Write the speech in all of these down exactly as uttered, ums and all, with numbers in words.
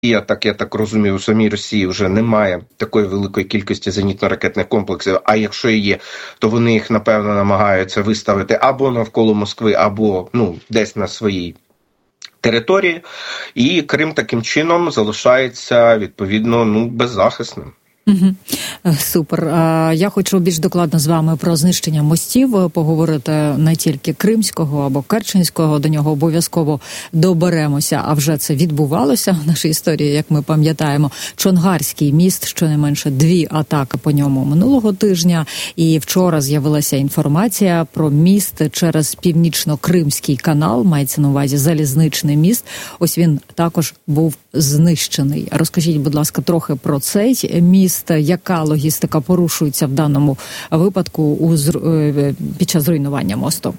Я так, я так розумію, у самій Росії вже немає такої великої кількості зенітно-ракетних комплексів, а якщо і є, то вони їх, напевно, намагаються виставити або навколо Москви, або ну, десь на своїй території. І Крим таким чином залишається, відповідно, ну, беззахисним. Угу. Супер. Я хочу більш докладно з вами про знищення мостів поговорити, не тільки Кримського або Керченського, до нього обов'язково доберемося, а вже це відбувалося в нашій історії, як ми пам'ятаємо. Чонгарський міст, щонайменше дві атаки по ньому минулого тижня, і вчора з'явилася інформація про міст через Північно-Кримський канал, мається на увазі залізничний міст. Ось він також був знищений. Розкажіть, будь ласка, трохи про цей міст. Яка логістика порушується в даному випадку у, під час руйнування мосту?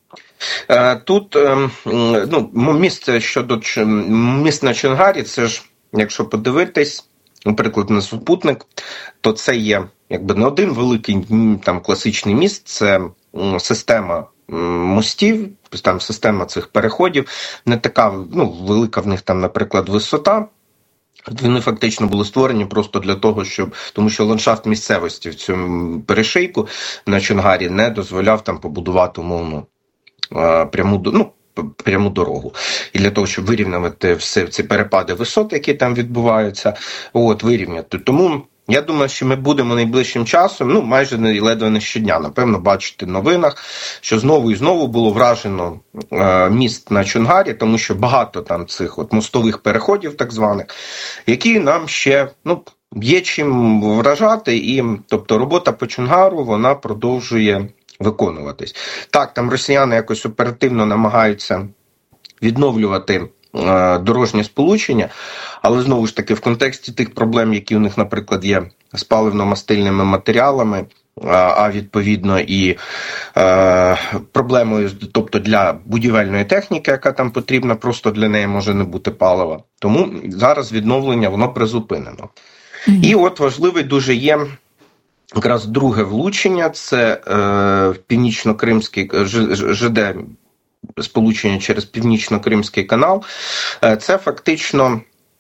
Тут ну, міст щодо міст на Чонгарі, це ж, якщо подивитись, наприклад, на супутник, то це є якби не один великий там класичний міст, це система мостів, там система цих переходів, не така ну, велика в них там, наприклад, висота. Вони фактично були створені просто для того, щоб, тому що ландшафт місцевості в цьому перешийку на Чонгарі не дозволяв там побудувати умовно пряму, ну, пряму дорогу. І для того, щоб вирівняти все ці перепади висот, які там відбуваються, от, вирівняти. Тому я думаю, що ми будемо найближчим часом, ну, майже не, ледве не щодня, напевно, бачити в новинах, що знову і знову було вражено е, міст на Чонгарі, тому що багато там цих от мостових переходів, так званих, які нам ще, ну, є чим вражати, і, тобто, робота по Чонгару, вона продовжує виконуватись. Так, там росіяни якось оперативно намагаються відновлювати дорожнє сполучення, але знову ж таки в контексті тих проблем, які у них, наприклад, є з паливно-мастильними матеріалами, а відповідно і е, проблемою, тобто для будівельної техніки, яка там потрібна, просто для неї може не бути палива. Тому зараз відновлення, воно призупинено. Mm-hmm. І от важливий дуже є якраз друге влучення, це е, північно-кримський ЖД, сполучення через Північно-Кримський канал. Це фактично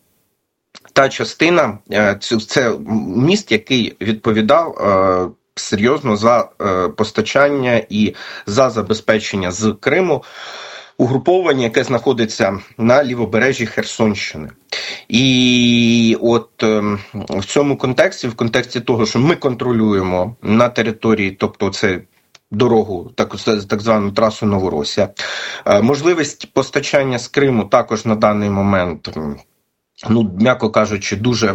та частина, це міст, який відповідав серйозно за постачання і за забезпечення з Криму угруповання, яке знаходиться на лівобережжі Херсонщини. І от в цьому контексті, в контексті того, що ми контролюємо на території, тобто це дорогу, так, так звану трасу Новоросія. Можливість постачання з Криму також на даний момент, ну, м'яко кажучи, дуже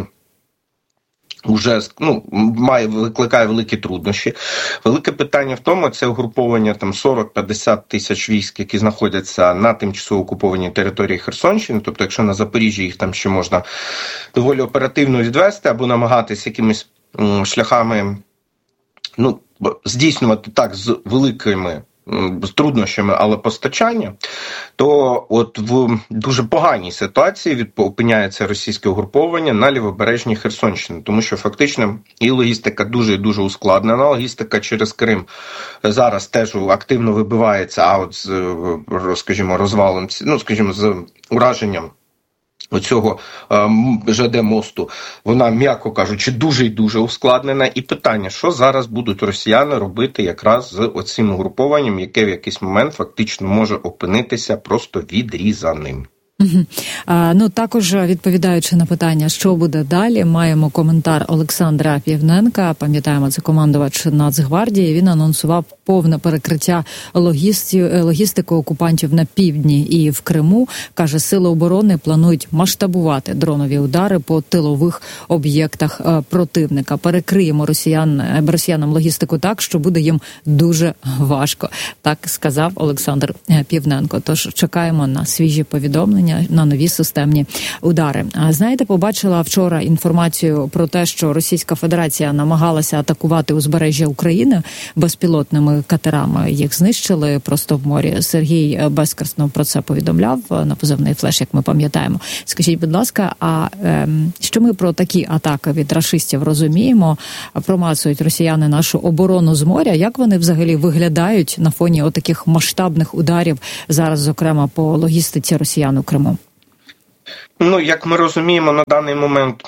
уже, ну, має, викликає великі труднощі. Велике питання в тому, це угруповання там сорок-п'ятдесят тисяч військ, які знаходяться на тимчасово окупованій території Херсонщини, тобто якщо на Запоріжжі їх там ще можна доволі оперативно відвести або намагатися якимись м, шляхами, ну, здійснювати так з великими з труднощами, але постачання, то от в дуже поганій ситуації опиняється російське угруповання на лівобережній Херсонщині, тому що фактично і логістика дуже і дуже ускладнена, логістика через Крим зараз теж активно вибивається, а от з, скажімо, розвалом, ну, скажімо, з ураженням оцього ЖД мосту, вона, м'яко кажучи, дуже і дуже ускладнена. І питання, що зараз будуть росіяни робити якраз з оцим угрупованням, яке в якийсь момент фактично може опинитися просто відрізаним. Угу. А, ну, також відповідаючи на питання, що буде далі, маємо коментар Олександра Півненка. Пам'ятаємо, це командувач Нацгвардії. Він анонсував повне перекриття логісті... логістики окупантів на півдні і в Криму. Каже, сили оборони планують масштабувати дронові удари по тилових об'єктах противника. Перекриємо росіян, росіянам логістику так, що буде їм дуже важко. Так сказав Олександр Півненко. Тож чекаємо на свіжі повідомлення, на нові системні удари. А знаєте, побачила вчора інформацію про те, що Російська Федерація намагалася атакувати узбережжя України безпілотними катерами. Їх знищили просто в морі. Сергій Безкреснов про це повідомляв на позивний «Флеш», як ми пам'ятаємо. Скажіть, будь ласка, а е, що ми про такі атаки від рашистів розуміємо? Промацують росіяни нашу оборону з моря. Як вони взагалі виглядають на фоні отаких масштабних ударів зараз, зокрема, по логістиці росіян у Криму? Ну, як ми розуміємо, на даний момент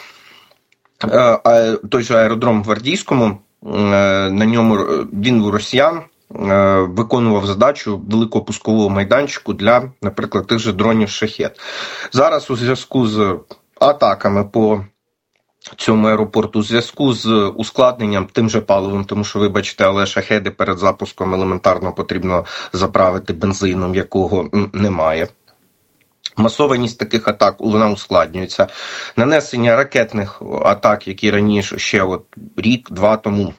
той же аеродром в Гвардійському, на ньому він у росіян виконував задачу великого пускового майданчику для, наприклад, тих же дронів «Шахед». Зараз у зв'язку з атаками по цьому аеропорту, у зв'язку з ускладненням тим же паливом, тому що, вибачте, але «Шахеди» перед запуском елементарно потрібно заправити бензином, якого немає. Масованість таких атак, вона ускладнюється. Нанесення ракетних атак, які раніше, ще от рік-два тому,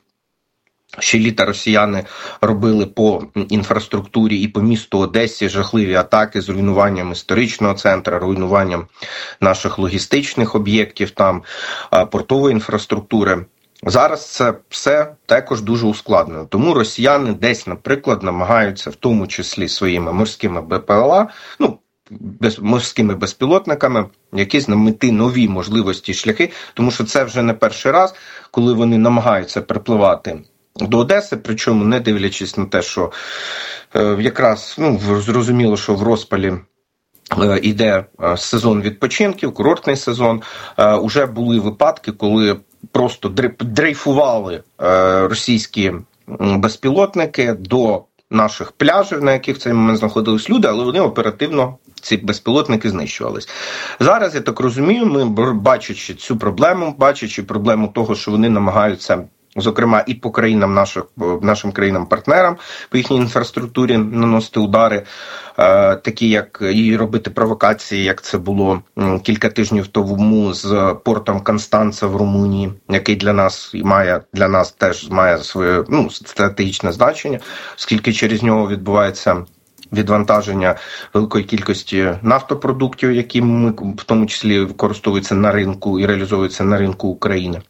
ще літа росіяни робили по інфраструктурі і по місту Одесі жахливі атаки з руйнуванням історичного центру, руйнуванням наших логістичних об'єктів, там портової інфраструктури. Зараз це все також дуже ускладнено. Тому росіяни десь, наприклад, намагаються, в тому числі своїми морськими БПЛА, ну, без, морськими безпілотниками, якісь знайти нові можливості, шляхи, тому що це вже не перший раз, коли вони намагаються припливати до Одеси, причому не дивлячись на те, що е, якраз, ну, зрозуміло, що в розпалі е, іде сезон відпочинків, курортний сезон, е, уже були випадки, коли просто дрейфували е, російські безпілотники до наших пляжів, на яких в цей момент знаходились люди, але вони оперативно, ці безпілотники, знищувались. Зараз, я так розумію, ми, бачачи цю проблему, бачачи проблему того, що вони намагаються, зокрема, і по країнам наших, нашим країнам-партнерам, по їхній інфраструктурі наносити удари, е, такі як і робити провокації, як це було кілька тижнів тому з портом Констанца в Румунії, який для нас має, для нас теж має своє, ну, стратегічне значення, оскільки через нього відбувається відвантаження великої кількості нафтопродуктів, які ми, в тому числі, використовуються на ринку і реалізовуються на ринку України.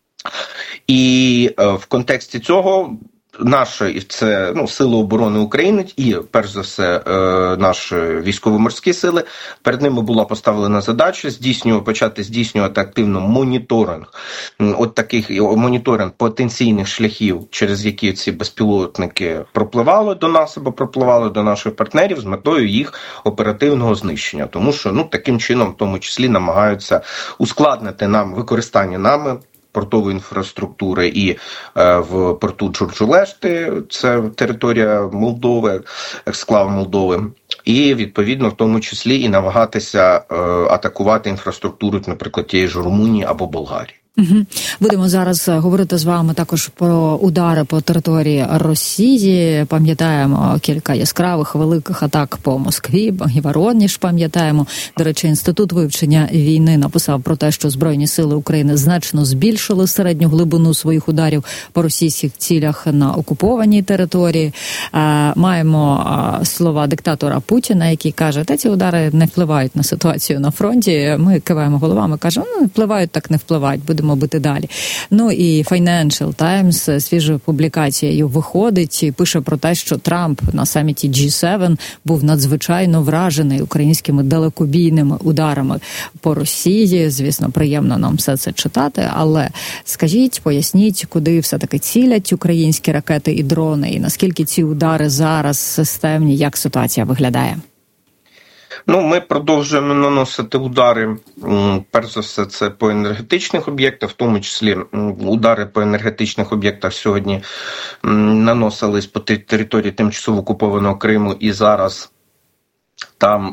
І е, в контексті цього наші, це, ну, Сили оборони України і, перш за все, е, наші військово-морські сили, перед ними була поставлена задача здійснювати, почати здійснювати активно моніторинг, от таких моніторинг потенційних шляхів, через які ці безпілотники пропливали до нас або пропливали до наших партнерів з метою їх оперативного знищення. Тому що, ну, таким чином, в тому числі, намагаються ускладнити нам використання нами портової інфраструктури і е, в порту Джурджулешти, це територія Молдови, ексклав Молдови, і, відповідно, в тому числі і намагатися е, атакувати інфраструктуру, наприклад, тієї ж Румунії або Болгарії. Угу. Будемо зараз говорити з вами також про удари по території Росії. Пам'ятаємо кілька яскравих великих атак по Москві, і Вороніж пам'ятаємо. До речі, Інститут вивчення війни написав про те, що Збройні сили України значно збільшили середню глибину своїх ударів по російських цілях на окупованій території. Маємо слова диктатора Путіна, який каже, та ці удари не впливають на ситуацію на фронті. Ми киваємо головами, кажемо, ну, впливають, так не впливають, будемо бити далі. Ну і Financial Times свіжою публікацією виходить і пише про те, що Трамп на саміті джі севен був надзвичайно вражений українськими далекобійними ударами по Росії. Звісно, приємно нам все це читати, але скажіть, поясніть, куди все-таки цілять українські ракети і дрони, і наскільки ці удари зараз системні, як ситуація виглядає? Ну, ми продовжуємо наносити удари, перш за все, це по енергетичних об'єктах, в тому числі удари по енергетичних об'єктах сьогодні наносились по території тимчасово окупованого Криму, і зараз там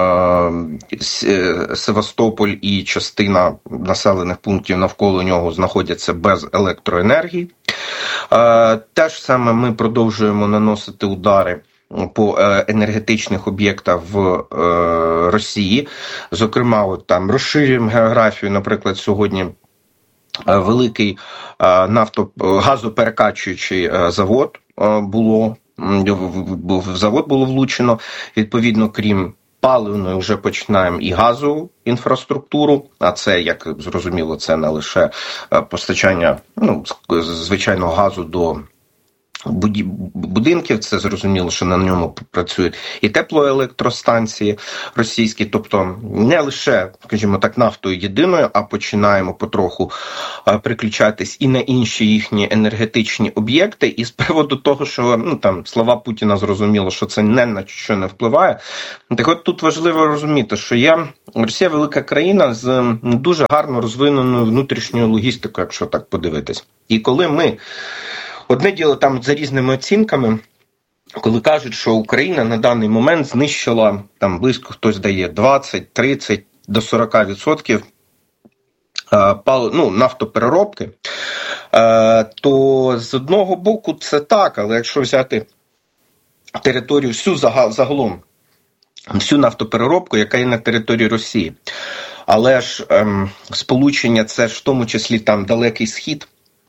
е- Севастополь і частина населених пунктів навколо нього знаходяться без електроенергії. Е- те ж саме ми продовжуємо наносити удари по енергетичних об'єктах в Росії. Зокрема, от там розширюємо географію, наприклад, сьогодні великий нафто газоперекачуючий завод було в завод було влучено. Відповідно, крім паливної, вже починаємо і газову інфраструктуру, а це, як зрозуміло, це не лише постачання, ну, звичайного газу до будинків, це зрозуміло, що на ньому працюють і теплоелектростанції російські, тобто не лише, скажімо так, нафтою єдиною, а починаємо потроху приключатись і на інші їхні енергетичні об'єкти. І з приводу того, що ну там слова Путіна зрозуміло, що це не на що не впливає. Так от тут важливо розуміти, що є Росія велика країна з дуже гарно розвиненою внутрішньою логістикою, якщо так подивитись. І коли ми Одне діло там за різними оцінками, коли кажуть, що Україна на даний момент знищила там близько, хтось дає двадцять, тридцять до сорок відсотків ну, нафтопереробки, то з одного боку це так, але якщо взяти територію всю загалом, всю нафтопереробку, яка є на території Росії, але ж ем, сполучення це ж в тому числі там Далекий Схід,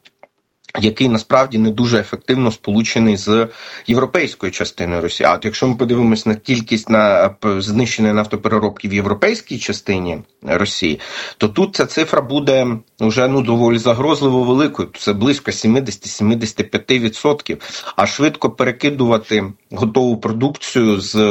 який насправді не дуже ефективно сполучений з європейською частиною Росії. А от якщо ми подивимось на кількість на знищеної нафтопереробки в європейській частині Росії, то тут ця цифра буде вже ну доволі загрозливо великою. Це близько сімдесят - сімдесят п'ять відсотків. А швидко перекидувати готову продукцію з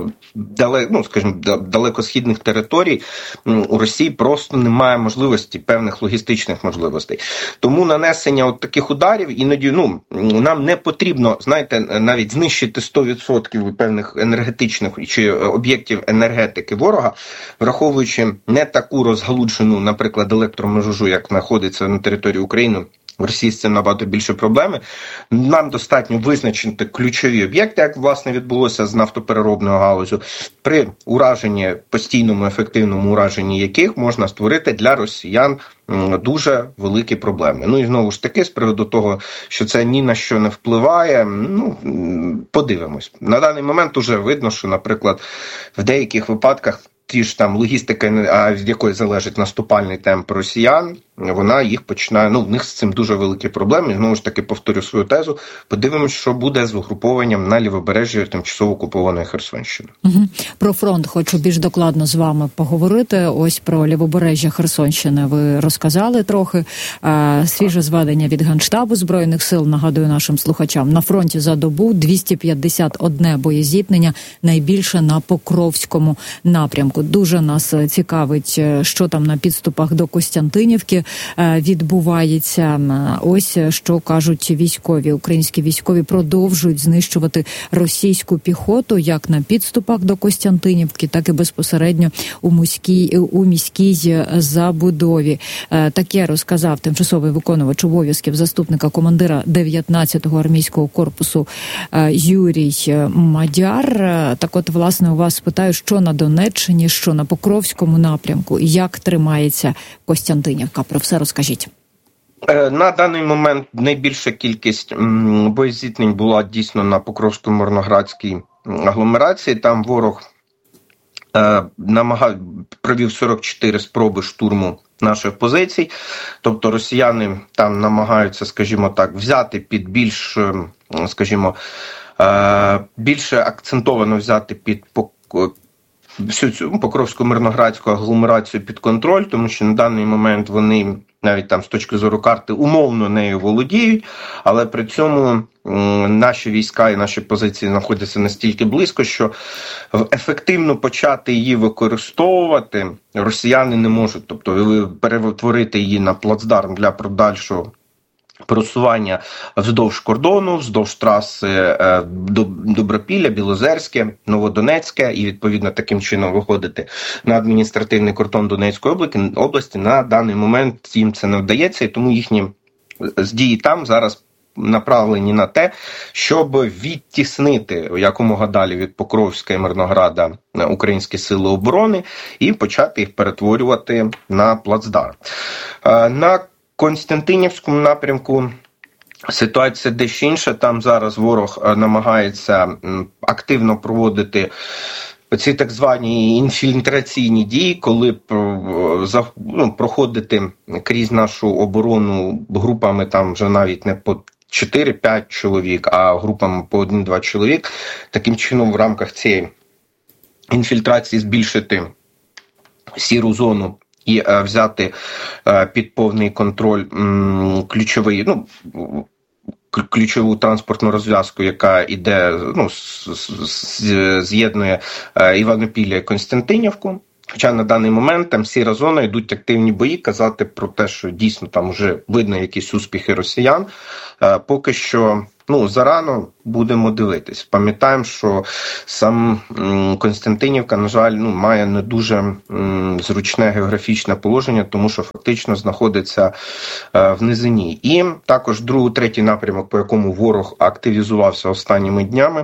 далек, ну, скажімо, далекосхідних територій у Росії просто немає можливості, певних логістичних можливостей. Тому нанесення от таких ударів іноді, ну, нам не потрібно, знаєте, навіть знищити сто відсотків певних енергетичних чи об'єктів енергетики ворога, враховуючи не таку розгалуджену, наприклад, електромережу, як знаходиться на території України. В Росії з цим набагато більше проблеми. Нам достатньо визначити ключові об'єкти, як, власне, відбулося з нафтопереробною галузю, при ураженні, постійному, ефективному ураженні яких можна створити для росіян дуже великі проблеми. Ну і знову ж таки, з приводу того, що це ні на що не впливає, ну, подивимось. На даний момент уже видно, що, наприклад, в деяких випадках ті ж там логістика, від якої залежить наступальний темп росіян, вона їх починає, ну, в них з цим дуже великі проблеми. І знову ж таки повторю свою тезу, подивимось, що буде з угрупованням на лівобережжі тимчасово окупованої Херсонщини. Угу. Про фронт хочу більш докладно з вами поговорити. Ось про лівобережжя Херсонщини ви розказали трохи. Свіже зведення від Генштабу Збройних сил, нагадую нашим слухачам, на фронті за добу двісті п'ятдесят одне боєзіткнення, найбільше на Покровському напрямку. Дуже нас цікавить, що там на підступах до Костянтинівки відбувається. Ось що кажуть військові. Українські військові продовжують знищувати російську піхоту як на підступах до Костянтинівки, так і безпосередньо у міській, у міській забудові. Таке розказав тимчасовий виконувач обов'язків заступника командира дев'ятнадцятого армійського корпусу Юрій Мадяр. Так от, власне, у вас питаю, що на Донеччині, що на Покровському напрямку, і як тримається Костянтинівка? Про все розкажіть. На даний момент найбільша кількість боєзіткнень була дійсно на Покровсько-Мирноградській агломерації. Там ворог е, намагав, провів сорок чотири спроби штурму наших позицій. Тобто росіяни там намагаються, скажімо так, взяти під більш, скажімо, е, більше акцентовано взяти під всю цю Покровсько-Мирноградську агломерацію під контроль, тому що на даний момент вони навіть там з точки зору карти умовно нею володіють, але при цьому наші війська і наші позиції знаходяться настільки близько, що ефективно почати її використовувати росіяни не можуть. Тобто перетворити її на плацдарм для подальшого просування вздовж кордону, вздовж траси Добропілля, Білозерське, Новодонецьке і, відповідно, таким чином виходити на адміністративний кордон Донецької області. На даний момент їм це не вдається, і тому їхні дії там зараз направлені на те, щоб відтіснити якомога далі від Покровська і Мирнограда українські сили оборони і почати їх перетворювати на плацдарм. На Костянтинівському напрямку ситуація дещо інша. Там зараз ворог намагається активно проводити ці так звані інфільтраційні дії, коли ну, проходити крізь нашу оборону групами там вже навіть не по чотири-п'ять чоловік, а групами по один-два чоловік. Таким чином в рамках цієї інфільтрації збільшити сіру зону і е, взяти е, під повний контроль м, ключовий, ну, ключову транспортну розв'язку, яка іде, ну, з'єднує Іванопілля і Константинівку. Хоча на даний момент там сіра зона, йдуть активні бої, казати про те, що дійсно там вже видно якісь успіхи росіян, поки що, ну, зарано, будемо дивитись. Пам'ятаємо, що сам Константинівка, на жаль, ну, має не дуже зручне географічне положення, тому що фактично знаходиться в низині. І також другий, третій напрямок, по якому ворог активізувався останніми днями,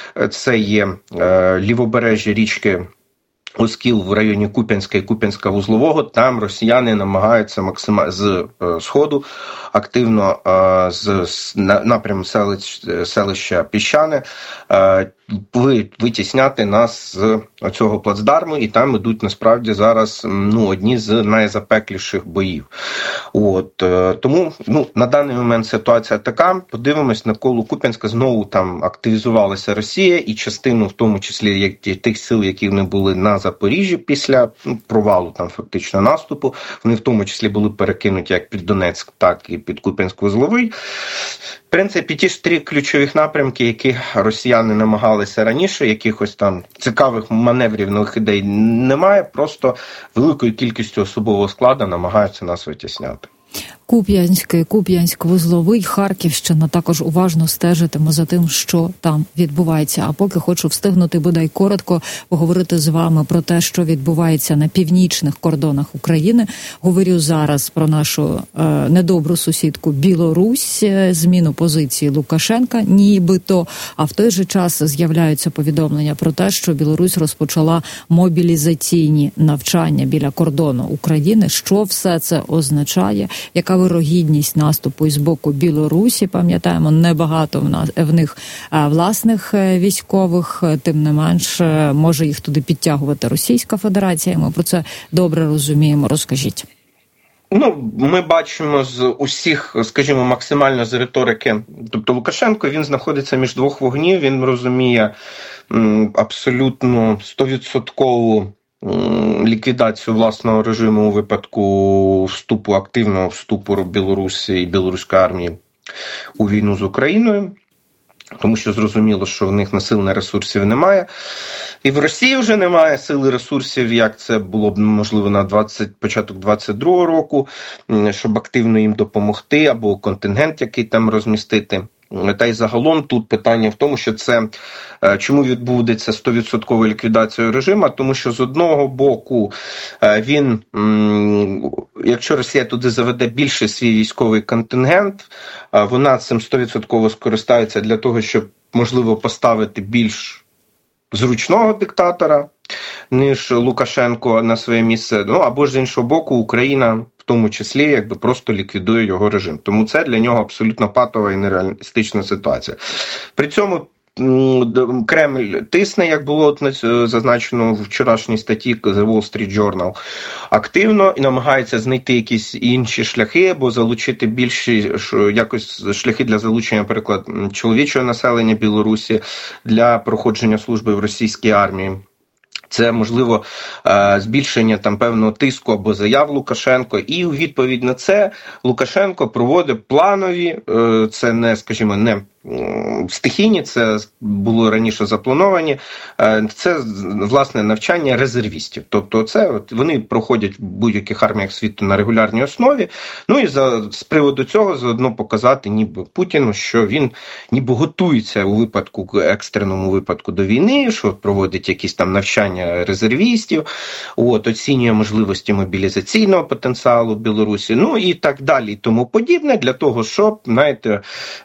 це є лівобережжя річки Оскіл в районі Куп'янська і Куп'янська-Вузлового. Там росіяни намагаються максимально з е, сходу активно е, з, з напряму селищ, селища Піщане е, витісняти нас з цього плацдарму, і там ідуть насправді зараз, ну, одні з найзапекліших боїв. От, е, тому, ну, на даний момент ситуація така. Подивимось, навколо Куп'янська знову там активізувалася Росія, і частину, в тому числі як, тих сил, які вони були на Запоріжжі після, ну, провалу там фактично наступу, вони в тому числі були перекинуті як під Донецьк, так і під Куп'янськ-Вузловий. В принципі, ті ж три ключових напрямки, які росіяни намагалися раніше, якихось там цікавих маневрів, нових ідей немає, просто великою кількістю особового складу намагаються нас витісняти. Куп'янський, Куп'янськ-Вузловий, Харківщина. Також уважно стежитимо за тим, що там відбувається. А поки хочу встигнути, бодай коротко, поговорити з вами про те, що відбувається на північних кордонах України. Говорю зараз про нашу е, недобру сусідку Білорусь, зміну позиції Лукашенка, нібито. А в той же час з'являються повідомлення про те, що Білорусь розпочала мобілізаційні навчання біля кордону України. Що все це означає? Яка вирогідність наступу із боку Білорусі? Пам'ятаємо, небагато в нас в них власних військових, тим не менш може їх туди підтягувати Російська Федерація. Ми про це добре розуміємо. Розкажіть. Ну, ми бачимо з усіх, скажімо, максимально з риторики, тобто Лукашенко, він знаходиться між двох вогнів, він розуміє м, абсолютно стовідсоткову ліквідацію власного режиму у випадку вступу, активного вступу Білорусі і білоруської армії у війну з Україною, тому що зрозуміло, що в них на сил, на ресурсів немає. І в Росії вже немає сил і ресурсів, як це було б, можливо, на двадцять, початок двадцять другого року, щоб активно їм допомогти, або контингент, який там розмістити. Та й загалом тут питання в тому, що це, чому відбудеться сто відсоткова ліквідація режиму, тому що з одного боку він, якщо Росія туди заведе більше свій військовий контингент, вона цим сто відсотків скористається для того, щоб, можливо, поставити більш зручного диктатора, ніж Лукашенко на своє місце, ну або ж з іншого боку Україна в тому числі якби просто ліквідує його режим. Тому це для нього абсолютно патова і нереалістична ситуація. При цьому Кремль тисне, як було зазначено в вчорашній статті The Wall Street Journal, активно і намагається знайти якісь інші шляхи, або залучити більші якось шляхи для залучення, наприклад, чоловічого населення Білорусі для проходження служби в російській армії. Це, можливо, збільшення там певного тиску або заяв Лукашенко. І у відповідь на це Лукашенко проводить планові, це не, скажімо, не стихійні, це було раніше заплановані, це, власне, навчання резервістів. Тобто це вони проходять в будь-яких арміях світу на регулярній основі. Ну і за, з приводу цього заодно показати ніби Путіну, що він ніби готується у випадку, екстреному випадку до війни, що проводить якісь там навчання резервістів, от, оцінює можливості мобілізаційного потенціалу Білорусі, ну і так далі, і тому подібне, для того, щоб, знаєте,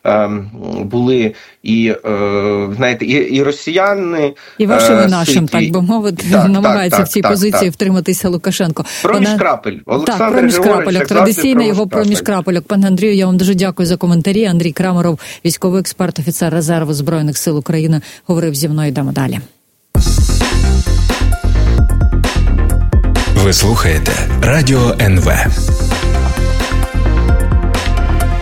були і, знаєте, і, і росіяни, і вашим, і нашим, так би мовити, так, намагається так, в цій так, позиції так, втриматися Лукашенко. Проміж крапель. Так, проміж крапельок. Традиційно його проміж крапельок. Пане Андрію, я вам дуже дякую за коментарі. Андрій Крамаров, військовий експерт, офіцер резерву Збройних сил України, говорив зі мною. Йдемо далі. Ви слухаєте Радіо ен ве.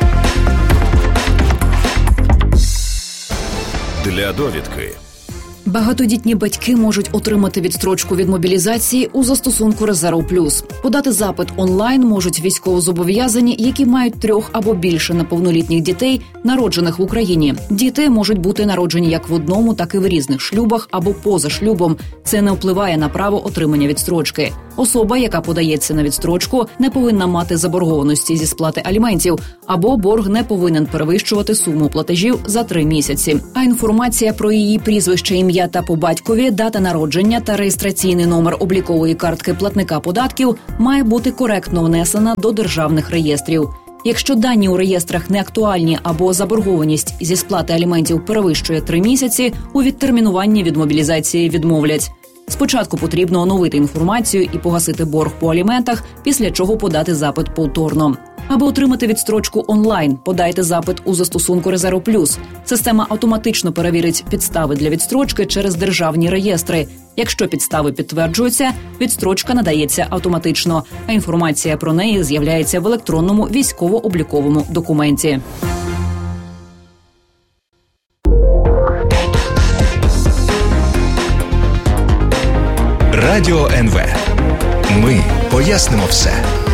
Для довідки. Багатодітні батьки можуть отримати відстрочку від мобілізації у застосунку «Резерв Плюс». Подати запит онлайн можуть військовозобов'язані, які мають трьох або більше неповнолітніх дітей, народжених в Україні. Діти можуть бути народжені як в одному, так і в різних шлюбах або поза шлюбом. Це не впливає на право отримання відстрочки. Особа, яка подається на відстрочку, не повинна мати заборгованості зі сплати аліментів, або борг не повинен перевищувати суму платежів за три місяці. А інформація про її прізвище, ім'я та по батькові, дата народження та реєстраційний номер облікової картки платника податків має бути коректно внесена до державних реєстрів. Якщо дані у реєстрах не актуальні або заборгованість зі сплати аліментів перевищує три місяці, у відтермінуванні від мобілізації відмовлять. Спочатку потрібно оновити інформацію і погасити борг по аліментах, після чого подати запит повторно. Аби отримати відстрочку онлайн, подайте запит у застосунку «Резерв Плюс». Система автоматично перевірить підстави для відстрочки через державні реєстри. Якщо підстави підтверджуються, відстрочка надається автоматично, а інформація про неї з'являється в електронному військово-обліковому документі. Радіо ен ве. Ми пояснимо все.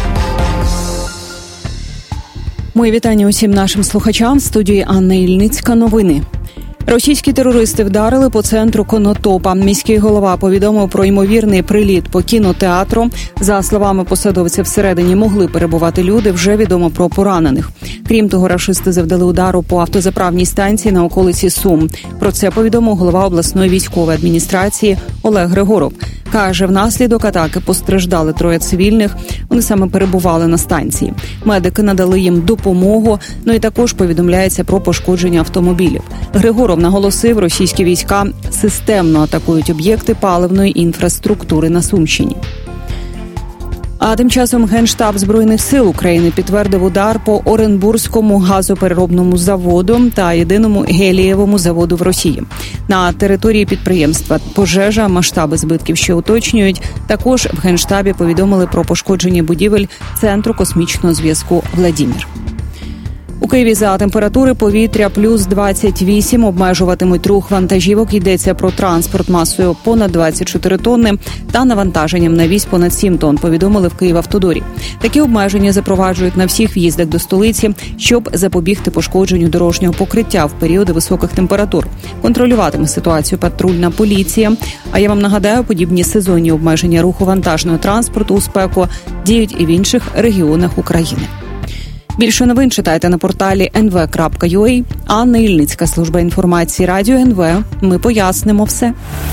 Мої вітання усім нашим слухачам. В студії Анна Ільницька. Новини. Російські терористи вдарили по центру Конотопа. Міський голова повідомив про ймовірний приліт по кінотеатру. За словами посадовця, всередині могли перебувати люди, вже відомо про поранених. Крім того, рашисти завдали удару по автозаправній станції на околиці Сум. Про це повідомив голова обласної військової адміністрації Олег Григоров. Каже, внаслідок атаки постраждали троє цивільних. Вони саме перебували на станції. Медики надали їм допомогу, ну і також повідомляється про пошкодження автомобілів. Григоров наголосив, російські війська системно атакують об'єкти паливної інфраструктури на Сумщині. А тим часом Генштаб Збройних сил України підтвердив удар по Оренбурзькому газопереробному заводу та єдиному гелієвому заводу в Росії. На території підприємства пожежа, масштаби збитків ще уточнюють. Також в Генштабі повідомили про пошкодження будівель Центру космічного зв'язку «Владімір». У Києві за температури повітря плюс двадцять вісім, обмежуватимуть рух вантажівок. Йдеться про транспорт масою понад двадцять чотири тонни та навантаженням на вісь понад сім тонн, повідомили в Київавтодорі. Такі обмеження запроваджують на всіх в'їздах до столиці, щоб запобігти пошкодженню дорожнього покриття в періоди високих температур. Контролюватиме ситуацію патрульна поліція. А я вам нагадаю, подібні сезонні обмеження руху вантажного транспорту у спеку діють і в інших регіонах України. Більше новин читайте на порталі ен ве крапка ю а. Анна Ільницька, служба інформації Радіо ен ве. Ми пояснимо все.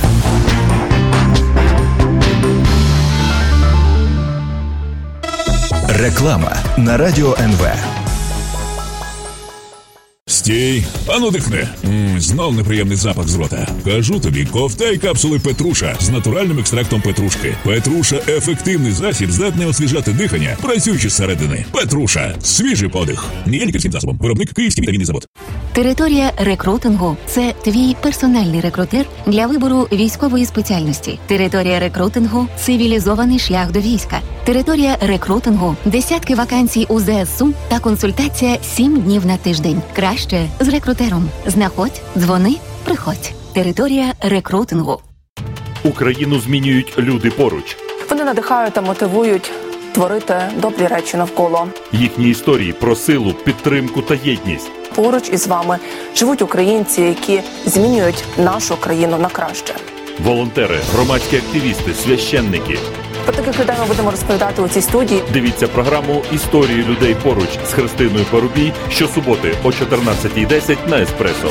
Реклама на Радіо ен ве. Стій, ану дихни. Ммм, знов неприємний запах з рота. Кажу тобі, ковтай капсули Петруша з натуральним екстрактом петрушки. Петруша – ефективний засіб, здатний освіжати дихання, працюючи зсередини. Петруша – свіжий подих. Не є лікарським засобом. Виробник Київський вітамінний завод. Територія рекрутингу – це твій персональний рекрутер для вибору військової спеціальності. Територія рекрутингу – цивілізований шлях до війська. Територія рекрутингу – десятки вакансій у зе ес у та консультація сім днів на тиждень. Краще з рекрутером. Знаходь, дзвони, приходь. Територія рекрутингу. Україну змінюють люди поруч. Вони надихають та мотивують творити добрі речі навколо. Їхні історії про силу, підтримку та єдність. Поруч із вами живуть українці, які змінюють нашу країну на краще. Волонтери, громадські активісти, священники. Про таких людей ми будемо розповідати у цій студії. Дивіться програму «Історії людей поруч» з Христиною Парубій щосуботи о чотирнадцятій десять на Еспресо.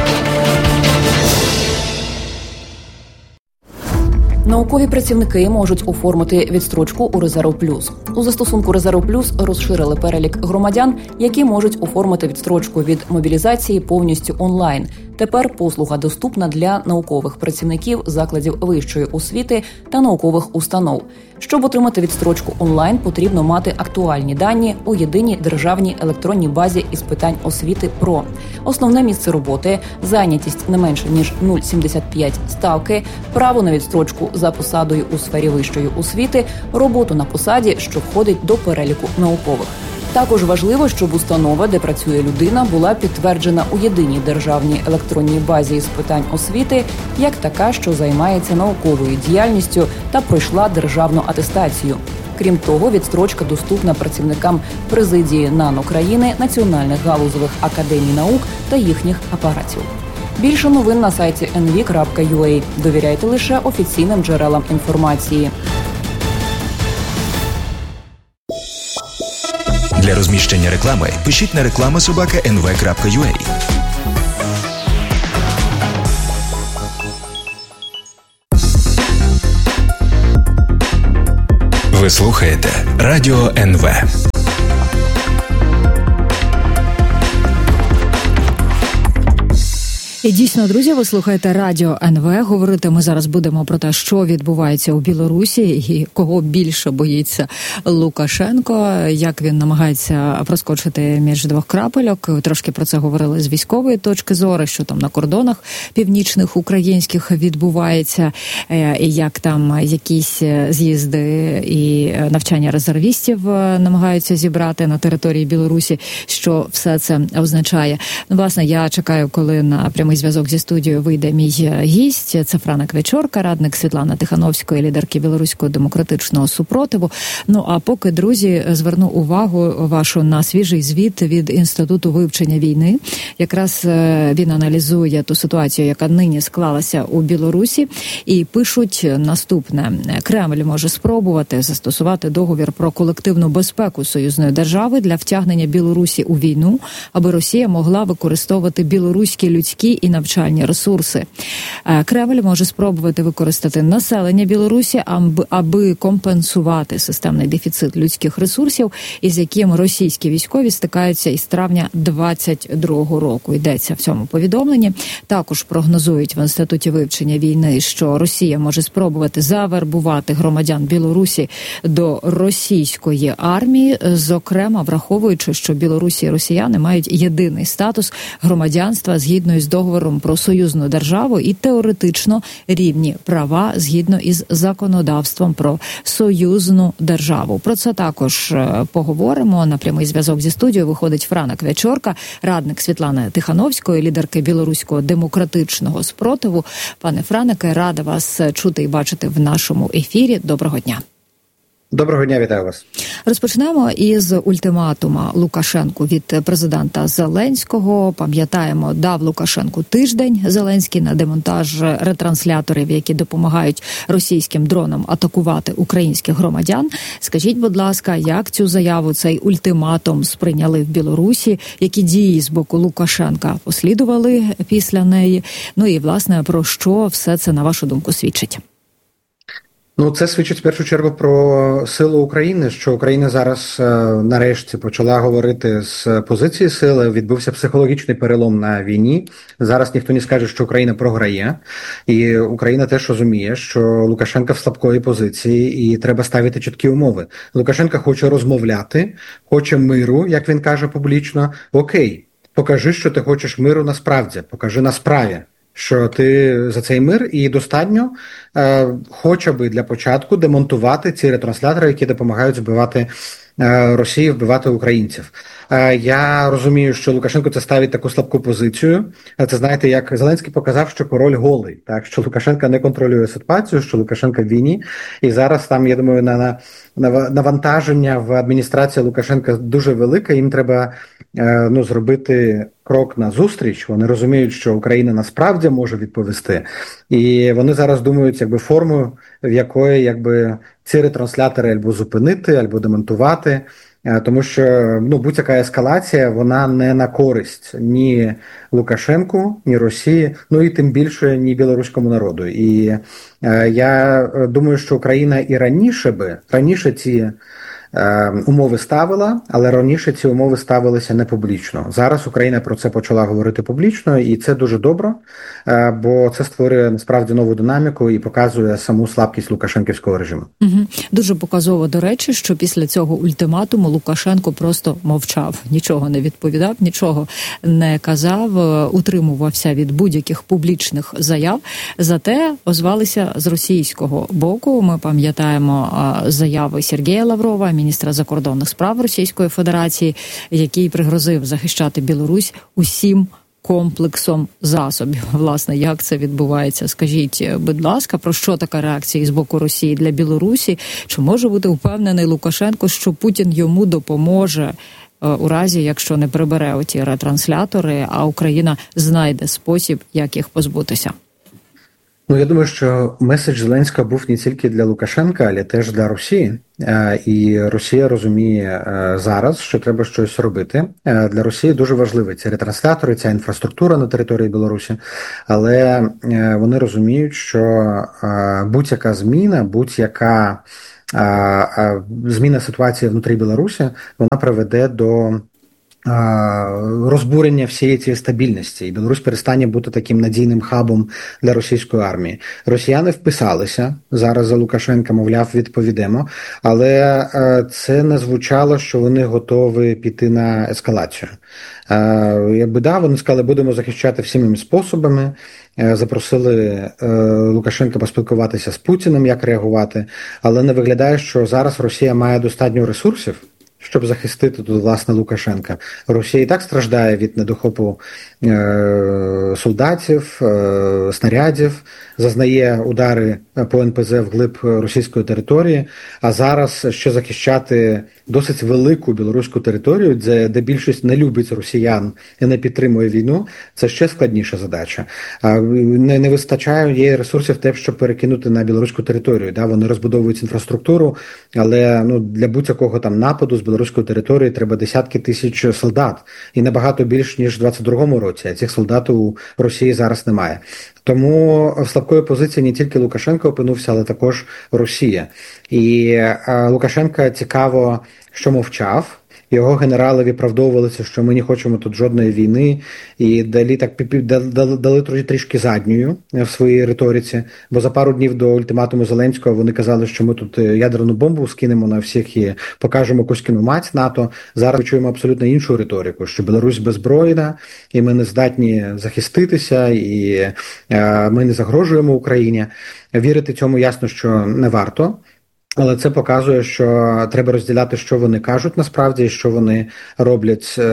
Наукові працівники можуть оформити відстрочку у «Резерв Плюс». У застосунку «Резерв Плюс» розширили перелік громадян, які можуть оформити відстрочку від мобілізації повністю онлайн. Тепер послуга доступна для наукових працівників закладів вищої освіти та наукових установ. Щоб отримати відстрочку онлайн, потрібно мати актуальні дані у єдиній державній електронній базі із питань освіти ПРО. Основне місце роботи, зайнятість не менше ніж нуль цілих сімдесят п'ять ставки, право на відстрочку за посадою у сфері вищої освіти, роботу на посаді, що входить до переліку наукових. Також важливо, щоб установа, де працює людина, була підтверджена у єдиній державній електронній базі з питань освіти, як така, що займається науковою діяльністю та пройшла державну атестацію. Крім того, відстрочка доступна працівникам президії НАН України, національних галузових академій наук та їхніх апаратів. Більше новин на сайті ен ві крапка ю а. Довіряйте лише офіційним джерелам інформації. Для розміщення реклами пишіть на реклама собака ен ве крапка ю а. Ви слухаєте Радіо ен ве. І дійсно, друзі, ви слухаєте Радіо ен ве. Говорити ми зараз будемо про те, що відбувається у Білорусі і кого більше боїться Лукашенко, як він намагається проскочити між двох крапельок. Трошки про це говорили з військової точки зору, що там на кордонах північних українських відбувається, і як там якісь з'їзди і навчання резервістів намагаються зібрати на території Білорусі, що все це означає. Ну, власне, я чекаю, коли на прямий зв'язок зі студією вийде мій гість. Це Франак Вечорка, радник Світлани Тихановської, лідерки Білоруського демократичного супротиву. Ну, а поки, друзі, зверну увагу вашу на свіжий звіт від Інституту вивчення війни. Якраз він аналізує ту ситуацію, яка нині склалася у Білорусі, і пишуть наступне. Кремль може спробувати застосувати договір про колективну безпеку союзної держави для втягнення Білорусі у війну, аби Росія могла використовувати білоруські людські і навчальні ресурси. Кремль може спробувати використати населення Білорусі, аби компенсувати системний дефіцит людських ресурсів, із яким російські військові стикаються із травня двадцять другого року. Йдеться в цьому повідомленні. Також прогнозують в Інституті вивчення війни, що Росія може спробувати завербувати громадян Білорусі до російської армії, зокрема враховуючи, що Білорусі і росіяни мають єдиний статус громадянства згідно із договором про союзну державу і теоретично рівні права згідно із законодавством про союзну державу. Про це також поговоримо. На прямий зв'язок зі студією виходить Франак Вечорка, радник Світлани Тихановської, лідерки Білоруського демократичного спротиву. Пане Франаке, рада вас чути і бачити в нашому ефірі. Доброго дня. Доброго дня, вітаю вас. Розпочнемо із ультиматума Лукашенку від президента Зеленського. Пам'ятаємо, дав Лукашенку тиждень Зеленський на демонтаж ретрансляторів, які допомагають російським дронам атакувати українських громадян. Скажіть, будь ласка, як цю заяву, цей ультиматум сприйняли в Білорусі? Які дії з боку Лукашенка послідували після неї? Ну і, власне, про що все це, на вашу думку, свідчить? Ну, це свідчить в першу чергу про силу України, що Україна зараз е, нарешті почала говорити з позиції сили, відбувся психологічний перелом на війні. Зараз ніхто не скаже, що Україна програє, і Україна теж розуміє, що Лукашенко в слабкої позиції і треба ставити чіткі умови. Лукашенко хоче розмовляти, хоче миру, як він каже публічно. Окей, покажи, що ти хочеш миру насправді, покажи на справі, що ти за цей мир, і достатньо е, хоча би для початку демонтувати ці ретранслятори, які допомагають збивати е, Росію, вбивати українців. Е, я розумію, що Лукашенко це ставить таку слабку позицію. Це, знаєте, як Зеленський показав, що король голий, так, що Лукашенко не контролює ситуацію, що Лукашенко в війні, і зараз там, я думаю, на, на, на навантаження в адміністрації Лукашенка дуже велике, їм треба е, ну, зробити крок на зустріч. Вони розуміють, що Україна насправді може відповісти. І вони зараз думають, якби, форму, в якої, якби, ці ретранслятори або зупинити, або демонтувати. Тому що, ну, будь-яка ескалація, вона не на користь ні Лукашенку, ні Росії, ну і тим більше ні білоруському народу. І е, я думаю, що Україна і раніше би, раніше ці е, умови ставила, але раніше ці умови ставилися не публічно. Зараз Україна про це почала говорити публічно, і це дуже добре, е, бо це створює насправді нову динаміку і показує саму слабкість лукашенківського режиму. Угу. Дуже показово, до речі, що після цього ультиматуму Лукашенко просто мовчав, нічого не відповідав, нічого не казав, утримувався від будь-яких публічних заяв. Зате озвалися з російського боку. Ми пам'ятаємо заяви Сергія Лаврова, міністра міністра закордонних справ Російської Федерації, який пригрозив захищати Білорусь усім комплексом засобів. Власне, як це відбувається? Скажіть, будь ласка, про що така реакція з боку Росії для Білорусі? Чи може бути впевнений Лукашенко, що Путін йому допоможе у разі, якщо не прибере оті ретранслятори, а Україна знайде спосіб, як їх позбутися? Ну, я думаю, що меседж Зеленського був не тільки для Лукашенка, але теж для Росії. І Росія розуміє зараз, що треба щось робити. Для Росії дуже важливі ці ретранслятори, ця інфраструктура на території Білорусі, але вони розуміють, що будь-яка зміна, будь-яка зміна ситуації внутрі Білорусі, вона приведе до розбурення всієї цієї стабільності, і Білорусь перестане бути таким надійним хабом для російської армії. Росіяни вписалися зараз за Лукашенка, мовляв, відповідемо, але це не звучало, що вони готові піти на ескалацію. Якби да, вони сказали, будемо захищати всіми способами, запросили Лукашенка поспілкуватися з Путіним, як реагувати, але не виглядає, що зараз Росія має достатньо ресурсів, щоб захистити тут, власне, Лукашенка. Росія і так страждає від недохопу е- солдатів, е- снарядів, зазнає удари по ен пе зет вглиб російської території, а зараз ще захищати досить велику білоруську територію, де, де більшість не любить росіян і не підтримує війну, це ще складніша задача. А не, не вистачає є ресурсів те, щоб перекинути на білоруську територію. Да? Вони розбудовують інфраструктуру, але ну, для будь-якого там нападу з білоруської території треба десятки тисяч солдат. І набагато більш, ніж в двадцять другому році. А цих солдат у Росії зараз немає. Тому в слабкої позиції не тільки Лукашенко опинився, але також Росія. І Лукашенка цікаво, що мовчав. Його генерали виправдовувалися, що ми не хочемо тут жодної війни, і дали так дали, дали трішки задньою в своїй риториці, бо за пару днів до ультиматуму Зеленського вони казали, що ми тут ядерну бомбу скинемо на всіх і покажемо кузькину мать НАТО. Зараз ми чуємо абсолютно іншу риторику, що Білорусь беззбройна, і ми не здатні захиститися, і е, ми не загрожуємо Україні. Вірити цьому ясно, що не варто. Але це показує, що треба розділяти, що вони кажуть насправді, і що вони роблять е,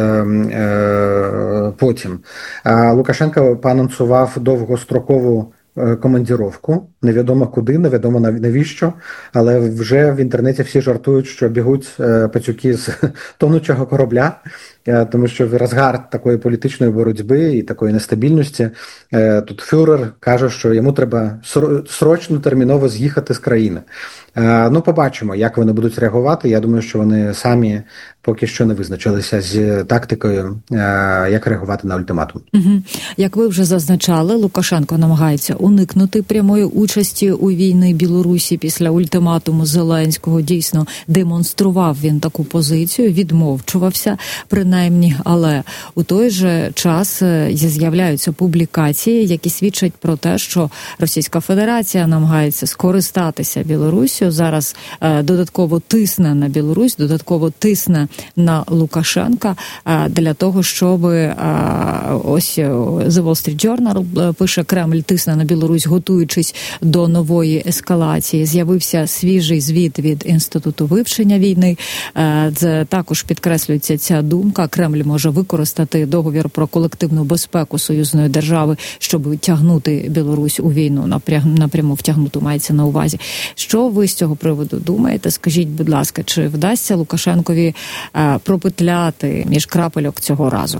е, потім. А Лукашенко поанонсував довгострокову командіровку, невідомо куди, невідомо навіщо, але вже в інтернеті всі жартують, що бігуть пацюки з тонучого корабля, тому що в розгар такої політичної боротьби і такої нестабільності тут фюрер каже, що йому треба срочно, терміново з'їхати з країни. Ну, побачимо, як вони будуть реагувати. Я думаю, що вони самі поки що не визначилися з тактикою, як реагувати на ультиматум. Угу. Як ви вже зазначали, Лукашенко намагається уникнути прямої участі у війні Білорусі після ультиматуму Зеленського. Дійсно, демонстрував він таку позицію, відмовчувався принаймні, але у той же час з'являються публікації, які свідчать про те, що Російська Федерація намагається скористатися Білорусію, зараз е, додатково тисне на Білорусь, додатково тисне на Лукашенка е, для того, щоб е, ось The Wall Street Journal пише, Кремль тисне на Білорусь, готуючись до нової ескалації. З'явився свіжий звіт від Інституту вивчення війни. Е, це також підкреслюється ця думка. Кремль може використати договір про колективну безпеку союзної держави, щоб тягнути Білорусь у війну, напряму втягнути мається на увазі. Що ви з цього приводу думаєте? Скажіть, будь ласка, чи вдасться Лукашенкові е, пропетляти між крапельок цього разу?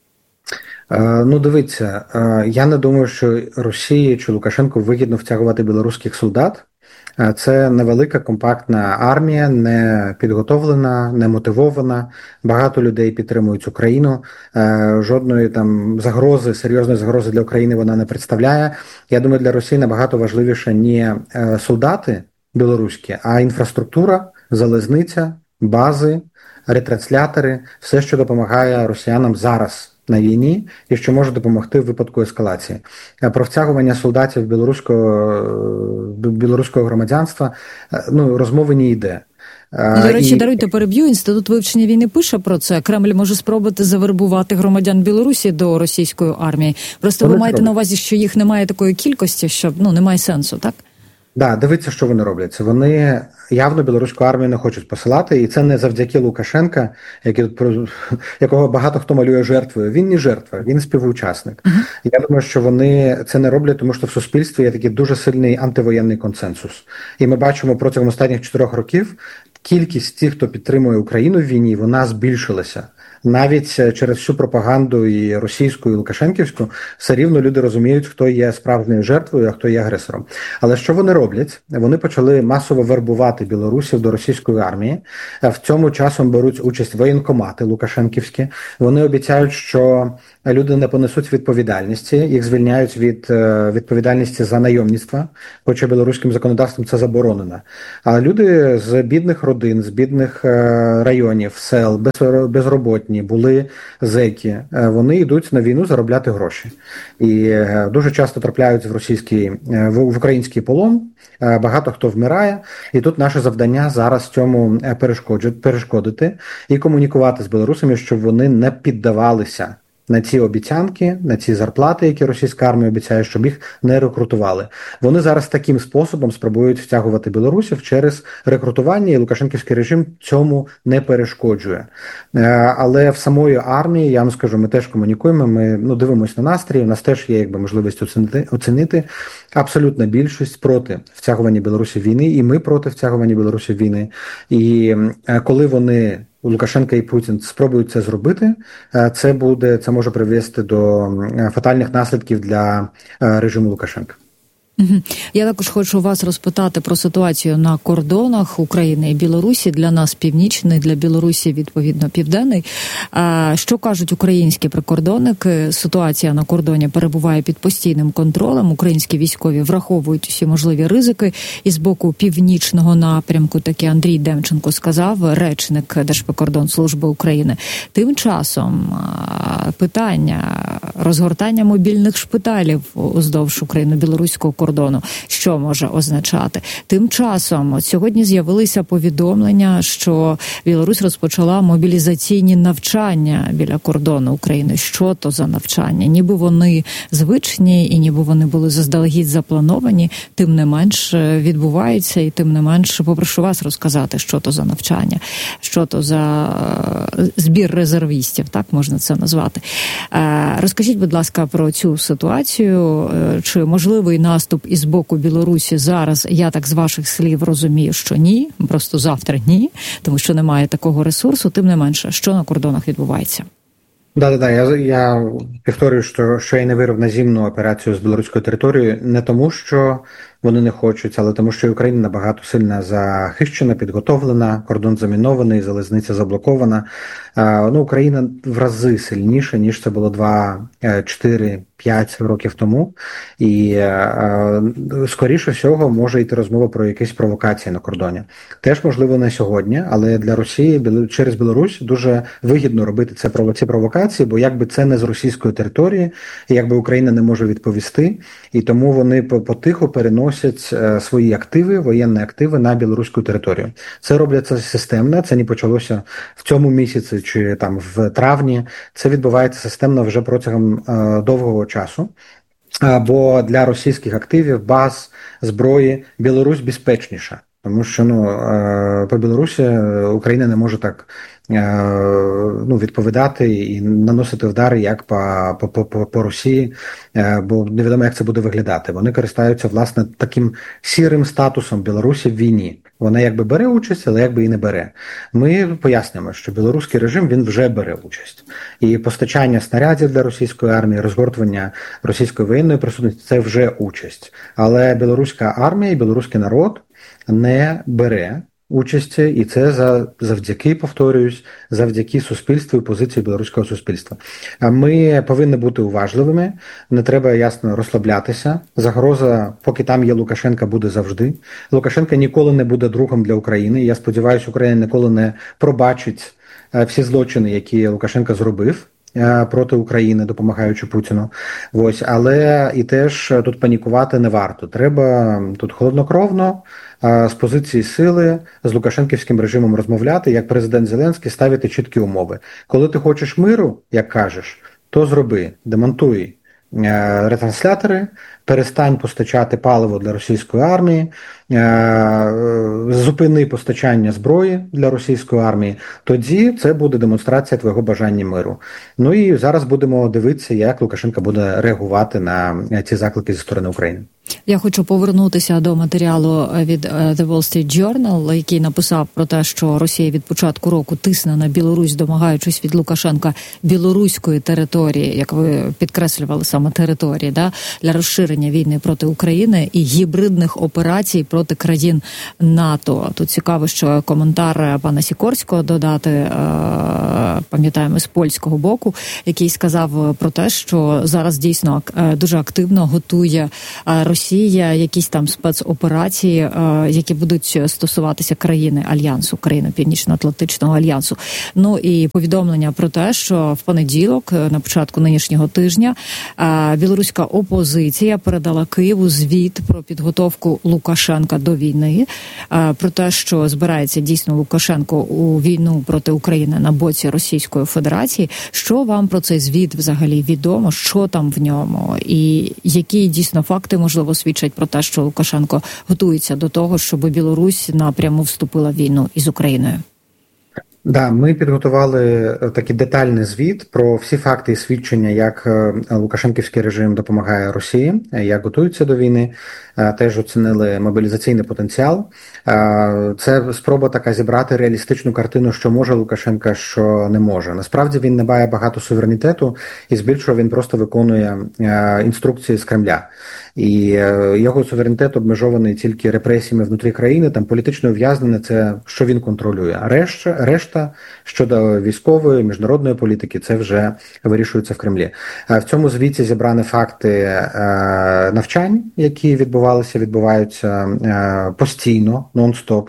Е, ну, дивіться, е, я не думаю, що Росії чи Лукашенку вигідно втягувати білоруських солдат. Е, це невелика, компактна армія, не підготовлена, не мотивована. Багато людей підтримують Україну. Е, жодної там загрози, серйозної загрози для України вона не представляє. Я думаю, для Росії набагато важливіше не е, солдати білоруські, а інфраструктура, залізниця, бази, ретранслятори, все, що допомагає росіянам зараз на війні і що може допомогти в випадку ескалації. Про втягування солдатів білоруського, білоруського громадянства ну, розмови не йде. До речі, і... даруйте, переб'ю, Інститут вивчення війни пише про це. Кремль може спробувати завербувати громадян Білорусі до російської армії. Просто Вони ви маєте робить. на увазі, що їх немає такої кількості, що ну, немає сенсу, так? Да, дивіться, що вони роблять. Вони явно білоруську армію не хочуть посилати, і це не завдяки Лукашенка, який, якого багато хто малює жертвою. Він не жертва, він співучасник. Uh-huh. Я думаю, що вони це не роблять, тому що в суспільстві є такий дуже сильний антивоєнний консенсус. І ми бачимо протягом останніх чотирьох років кількість тих, хто підтримує Україну в війні, вона збільшилася. Навіть через всю пропаганду і російську, і лукашенківську, все рівно люди розуміють, хто є справжньою жертвою, а хто є агресором. Але що вони роблять? Вони почали масово вербувати білорусів до російської армії. В цьому часом беруть участь воєнкомати лукашенківські. Вони обіцяють, що люди не понесуть відповідальності, їх звільняють від відповідальності за найомництво, хоча білоруським законодавством це заборонено. А люди з бідних родин, з бідних районів, сел, безроботні, були зеки, вони йдуть на війну заробляти гроші. І дуже часто трапляють в російський, в український полон, багато хто вмирає, і тут наше завдання зараз цьому перешкодити і комунікувати з білорусами, щоб вони не піддавалися на ці обіцянки, на ці зарплати, які російська армія обіцяє, щоб їх не рекрутували. Вони зараз таким способом спробують втягувати білорусів через рекрутування, і лукашенківський режим цьому не перешкоджує. Але в самої армії, я вам скажу, ми теж комунікуємо, ми ну, дивимося на настрій, у нас теж є якби можливість оцінити, оцінити. Абсолютна більшість проти втягування Білорусі в війни, і ми проти втягування Білорусі в війни. І коли вони Лукашенко і Путін спробують це зробити, це буде, це може привести до фатальних наслідків для режиму Лукашенка. Я також хочу вас розпитати про ситуацію на кордонах України і Білорусі. Для нас північний, для Білорусі, відповідно, південний. Що кажуть українські прикордонники? Ситуація на кордоні перебуває під постійним контролем. Українські військові враховують усі можливі ризики. І з боку північного напрямку, таки Андрій Демченко сказав, речник Держприкордонслужби України. Тим часом питання розгортання мобільних шпиталів уздовж україно-білоруського кордону, що може означати? Тим часом, от сьогодні з'явилися повідомлення, що Білорусь розпочала мобілізаційні навчання біля кордону України. Що то за навчання? Ніби вони звичні і ніби вони були заздалегідь заплановані, тим не менш відбуваються, і тим не менш попрошу вас розказати, що то за навчання, що то за збір резервістів, так можна це назвати. Розкажіть, будь ласка, про цю ситуацію. Чи можливий наступ із боку Білорусі зараз? Я так з ваших слів розумію, що ні, просто завтра ні, тому що немає такого ресурсу. Тим не менше, що на кордонах відбувається? Да-да-да, я, я повторюю, що, що я не вірив на наземну операцію з білоруською територією не тому, що вони не хочуть, але тому, що Україна набагато сильно захищена, підготовлена, кордон замінований, залізниця заблокована. Ну, Україна в рази сильніша, ніж це було два, чотири, п'ять років тому. І скоріше всього може йти розмова про якісь провокації на кордоні. Теж, можливо, не сьогодні, але для Росії через Білорусь дуже вигідно робити це, ці провокації, бо якби це не з російської території, якби Україна не може відповісти, і тому вони потиху переносять свої активи, воєнні активи на білоруську територію. Це робляться системно, це не почалося в цьому місяці чи там в травні, це відбувається системно вже протягом е, довгого часу. Бо для російських активів, баз, зброї Білорусь безпечніша. Тому що ну, по Білорусі Україна не може так ну, відповідати і наносити удари, як по, по, по, по Росії, бо невідомо, як це буде виглядати. Вони користаються, власне, таким сірим статусом Білорусі в війні. Вона якби бере участь, але якби і не бере. Ми пояснюємо, що білоруський режим, він вже бере участь. І постачання снарядів для російської армії, розгортування російської воєнної присутності – це вже участь. Але білоруська армія і білоруський народ не бере участі, і це завдяки, повторююсь, завдяки суспільству і позиції білоруського суспільства. Ми повинні бути уважливими, не треба, ясно, розслаблятися. Загроза, поки там є Лукашенко, буде завжди. Лукашенко ніколи не буде другом для України. Я сподіваюся, Україна ніколи не пробачить всі злочини, які Лукашенко зробив проти України, допомагаючи Путіну. Ось, але і теж тут панікувати не варто. Треба тут холоднокровно, з позиції сили, з лукашенківським режимом розмовляти, як президент Зеленський, ставити чіткі умови. Коли ти хочеш миру, як кажеш, то зроби, демонтуй ретранслятори, перестань постачати паливо для російської армії, зупини постачання зброї для російської армії, тоді це буде демонстрація твого бажання миру. Ну і зараз будемо дивитися, як Лукашенко буде реагувати на ці заклики зі сторони України. Я хочу повернутися до матеріалу від The Wall Street Journal, який написав про те, що Росія від початку року тисне на Білорусь, домагаючись від Лукашенка білоруської території, як ви підкреслювали саме території, да, для розширення війни проти України і гібридних операцій проти країн НАТО. Тут цікаво, що коментар пана Сікорського додати, пам'ятаємо, з польського боку, який сказав про те, що зараз дійсно дуже активно готує Росія якісь там спецоперації, які будуть стосуватися країни Альянсу, країни Північно-Атлантичного Альянсу. Ну і повідомлення про те, що в понеділок, на початку нинішнього тижня, білоруська опозиція передала Києву звіт про підготовку Лукашенка до війни, про те, що збирається дійсно Лукашенко у війну проти України на боці Російської Федерації. Що вам про цей звіт взагалі відомо? Що там в ньому? І які дійсно факти, можливо, свідчать про те, що Лукашенко готується до того, щоб Білорусь напряму вступила в війну із Україною? Да, ми підготували такий детальний звіт про всі факти і свідчення, як лукашенківський режим допомагає Росії, як готується до війни. Теж оцінили мобілізаційний потенціал. Це спроба така зібрати реалістичну картину, що може Лукашенко, що не може. Насправді він не має багато суверенітету, і збільшого він просто виконує інструкції з Кремля. І його суверенітет обмежований тільки репресіями внутрі країни, там політичне ув'язнення – це що він контролює. А решта, решта щодо військової, міжнародної політики, це вже вирішується в Кремлі. В цьому звіті зібрані факти навчань, які відбувалися, відбуваються постійно, нон-стоп.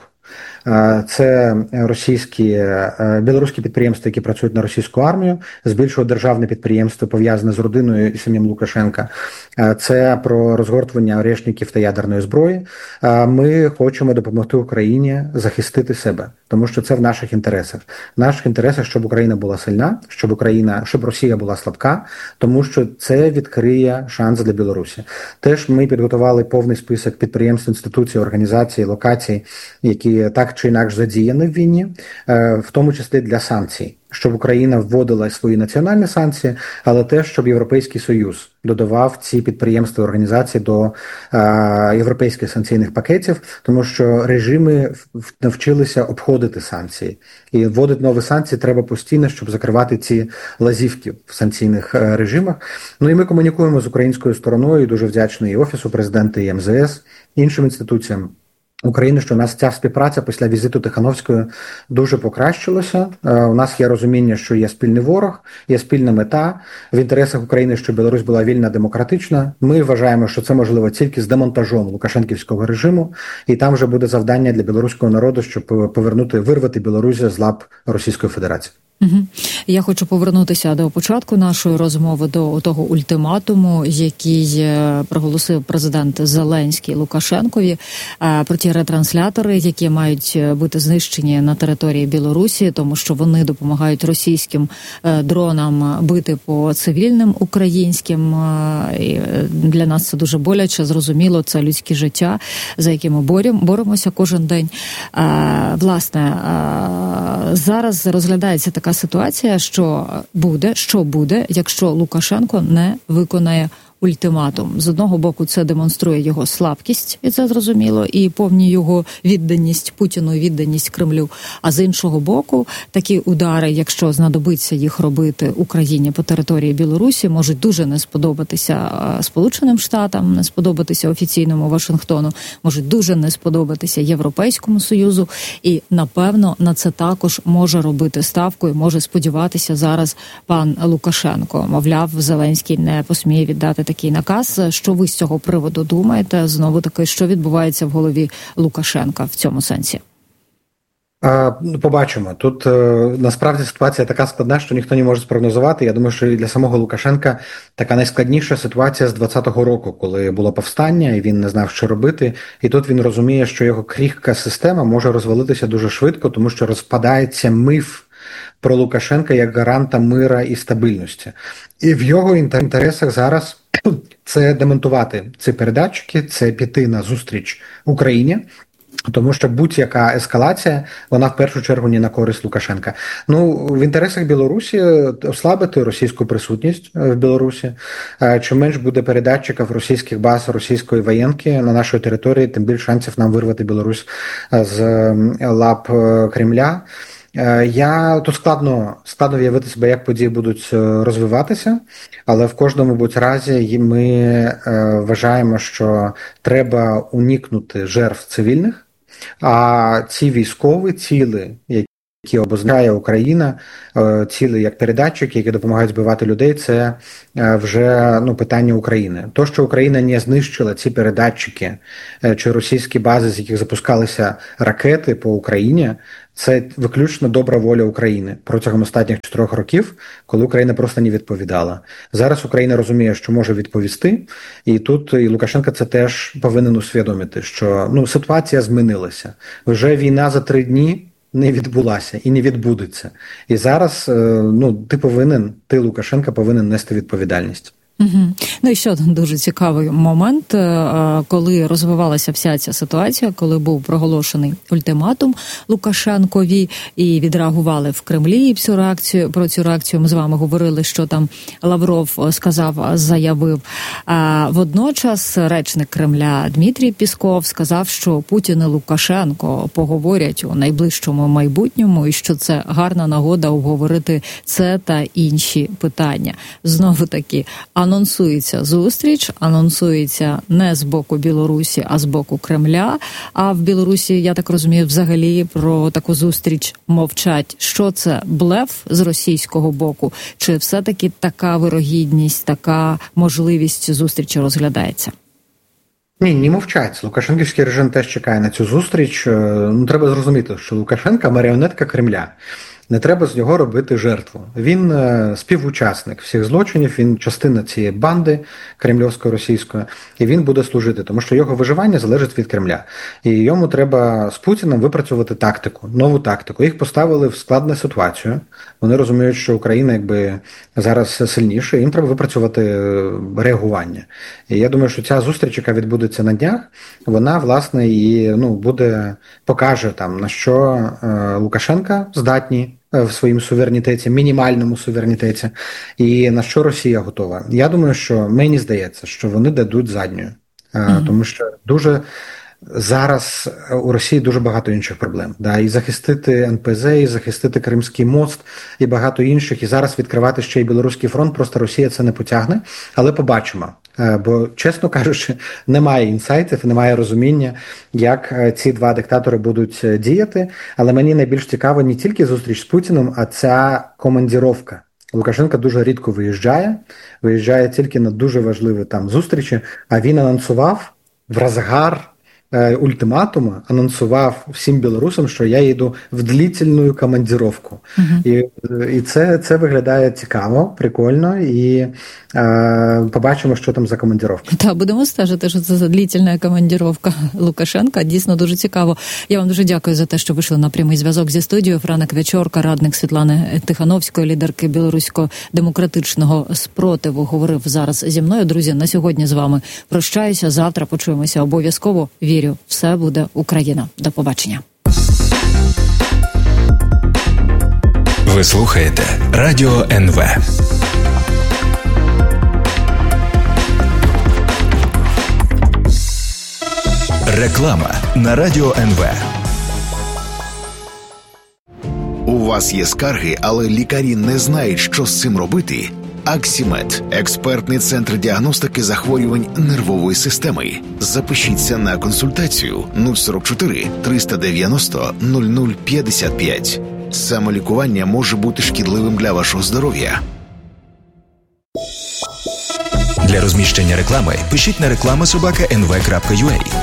Це російські, білоруські підприємства, які працюють на російську армію, збільшують державне підприємство, пов'язане з родиною і самим Лукашенка. Це про розгортування орешників та ядерної зброї. Ми хочемо допомогти Україні захистити себе, тому що це в наших інтересах. В наших інтересах, щоб Україна була сильна, щоб Україна, щоб Росія була слабка, тому що це відкриє шанс для Білорусі. Теж ми підготували повний список підприємств, інституцій, організацій, локацій, які так чи інакше задіяні в війні, в тому числі для санкцій. Щоб Україна вводила свої національні санкції, але теж, щоб Європейський Союз додавав ці підприємства і організації до е, європейських санкційних пакетів, тому що режими навчилися обходити санкції. І вводити нові санкції треба постійно, щоб закривати ці лазівки в санкційних е, режимах. Ну і ми комунікуємо з українською стороною, дуже вдячний і Офісу Президента, і ем зе ес, іншим інституціям України, що у нас ця співпраця після візиту Тихановської дуже покращилася. У нас є розуміння, що є спільний ворог, є спільна мета в інтересах України, щоб Білорусь була вільна, демократична. Ми вважаємо, що це можливо тільки з демонтажом лукашенківського режиму, і там вже буде завдання для білоруського народу, щоб повернути, вирвати Білорусь з лап Російської Федерації. Угу. Я хочу повернутися до початку нашої розмови, до того ультиматуму, який проголосив президент Зеленський Лукашенкові про ті ретранслятори, які мають бути знищені на території Білорусі, тому що вони допомагають російським дронам бити по цивільним українським. І для нас це дуже боляче, зрозуміло, це людське життя, за яке ми боремося кожен день. Власне, зараз розглядається така ситуація, що буде, що буде, якщо Лукашенко не виконає ультиматум. З одного боку, це демонструє його слабкість, і це зрозуміло, і повні його відданість Путіну, відданість Кремлю. А з іншого боку, такі удари, якщо знадобиться їх робити Україні по території Білорусі, можуть дуже не сподобатися Сполученим Штатам, не сподобатися офіційному Вашингтону, можуть дуже не сподобатися Європейському Союзу, і, напевно, на це також може робити ставку і може сподіватися зараз пан Лукашенко. Мовляв, Зеленський не посміє віддати такий наказ. Що ви з цього приводу думаєте? Знову таки, що відбувається в голові Лукашенка в цьому сенсі? Побачимо. Тут насправді ситуація така складна, що ніхто не може спрогнозувати. Я думаю, що і для самого Лукашенка така найскладніша ситуація з двадцятого року, коли було повстання, і він не знав, що робити. І тут він розуміє, що його крихка система може розвалитися дуже швидко, тому що розпадається міф про Лукашенка як гаранта мира і стабільності. І в його інтересах зараз це демонтувати ці передатчики, це піти на зустріч Україні, тому що будь-яка ескалація, вона в першу чергу не на користь Лукашенка. Ну, в інтересах Білорусі ослабити російську присутність в Білорусі. Чим менш буде передатчиків російських баз, російської воєнки на нашій території, тим більше шансів нам вирвати Білорусь з лап Кремля. Я тут складно складно уявити себе, як події будуть розвиватися, але в кожному будь разі ми вважаємо, що треба уникнути жертв цивільних, а ці військові ціли, які обозначає Україна, цілі як передатчики, які допомагають збивати людей, це вже ну, питання України. То, що Україна не знищила ці передатчики чи російські бази, з яких запускалися ракети по Україні, це виключно добра воля України протягом останніх чотирьох років, коли Україна просто не відповідала. Зараз Україна розуміє, що може відповісти, і тут і Лукашенко це теж повинен усвідомити, що ну, ситуація змінилася. Вже війна за три дні не відбулася і не відбудеться. І зараз ну, ти повинен, ти, Лукашенко, повинен нести відповідальність. Угу. Ну і ще один дуже цікавий момент, коли розвивалася вся ця ситуація, коли був проголошений ультиматум Лукашенкові і відреагували в Кремлі і цю реакцію, про цю реакцію ми з вами говорили, що там Лавров сказав, заявив. А водночас речник Кремля Дмитрій Пісков сказав, що Путін і Лукашенко поговорять у найближчому майбутньому і що це гарна нагода обговорити це та інші питання. Знову таки, анонсується зустріч, анонсується не з боку Білорусі, а з боку Кремля. А в Білорусі, я так розумію, взагалі про таку зустріч мовчать. Що це, блеф з російського боку? Чи все-таки така вирогідність, така можливість зустрічі розглядається? Ні, не мовчать. Лукашенківський режим теж чекає на цю зустріч. Ну, треба зрозуміти, що Лукашенко – маріонетка Кремля. Не треба з нього робити жертву. Він е, співучасник всіх злочинів, він частина цієї банди кремльовсько-російської, і він буде служити, тому що його виживання залежить від Кремля. І йому треба з Путіним випрацювати тактику, нову тактику. Їх поставили в складну ситуацію. Вони розуміють, що Україна якби зараз сильніша, і їм треба випрацювати реагування. І я думаю, що ця зустріч, яка відбудеться на днях, вона, власне, і ну, буде, покаже там, на що е, Лукашенка здатні в своїм суверенітеті, мінімальному суверенітеті, і на що Росія готова. Я думаю, що мені здається, що вони дадуть задню, mm-hmm. тому що дуже зараз у Росії дуже багато інших проблем. Да? І захистити ен пе зет, і захистити Кримський мост, і багато інших, і зараз відкривати ще й Білоруський фронт, просто Росія це не потягне, але побачимо. Бо, чесно кажучи, немає інсайтів, немає розуміння, як ці два диктатори будуть діяти. Але мені найбільш цікаво не тільки зустріч з Путіним, а ця командіровка. Лукашенко дуже рідко виїжджає, виїжджає тільки на дуже важливі там зустрічі, а він анонсував в розгар ультиматума, анонсував всім білорусам, що я їду в длительну командировку. Uh-huh. І, і це, це виглядає цікаво, прикольно, і е, побачимо, що там за командировка. Так, будемо стежити, що це за длительна командировка Лукашенка. Дійсно, дуже цікаво. Я вам дуже дякую за те, що вийшли на прямий зв'язок зі студією. Франек Вечорка, радник Світлани Тихановської, лідерки білорусько-демократичного спротиву, говорив зараз зі мною. Друзі, на сьогодні з вами прощаюся. Завтра почуємося обов'язково. Вірю, все буде Україна. До побачення. Ви слухаєте Радіо ен ве. Реклама на Радіо ен ве. У вас є скарги, але лікарі не знають, що з цим робити? Аксімед – експертний центр діагностики захворювань нервової системи. Запишіться на консультацію нуль сорок чотири триста дев'яносто нуль нуль п'ятдесят п'ять. Самолікування може бути шкідливим для вашого здоров'я. Для розміщення реклами пишіть на реклама собака ен ве крапка ю а.